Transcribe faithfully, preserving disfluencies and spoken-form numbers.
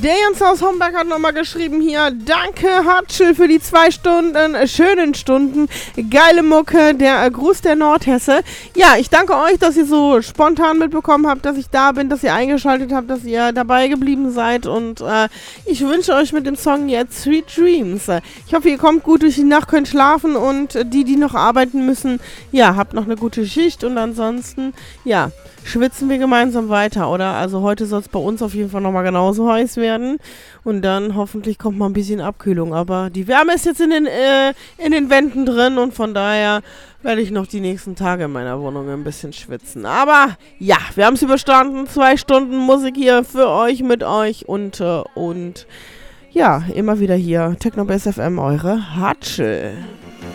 Der Jens aus Homberg hat nochmal geschrieben hier, danke Hartschel für die zwei Stunden, äh, schönen Stunden, geile Mucke, der äh, Gruß der Nordhesse. Ja, ich danke euch, dass ihr so spontan mitbekommen habt, dass ich da bin, dass ihr eingeschaltet habt, dass ihr dabei geblieben seid und äh, ich wünsche euch mit dem Song jetzt Sweet Dreams. Ich hoffe, ihr kommt gut durch die Nacht, könnt schlafen und äh, die, die noch arbeiten müssen, ja, habt noch eine gute Schicht und ansonsten, ja, schwitzen wir gemeinsam weiter, oder? Also heute soll es bei uns auf jeden Fall nochmal genauso heiß werden und dann hoffentlich kommt mal ein bisschen Abkühlung, aber die Wärme ist jetzt in den, äh, in den Wänden drin und von daher werde ich noch die nächsten Tage in meiner Wohnung ein bisschen schwitzen. Aber ja, wir haben es überstanden, zwei Stunden Musik hier für euch, mit euch und, äh, und ja, immer wieder hier, Technobass F M, eure Hartschel.